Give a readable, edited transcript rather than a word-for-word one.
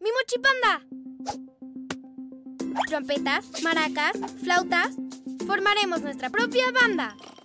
¡Mi mochipanda! Trompetas, maracas, flautas. Formaremos nuestra propia banda.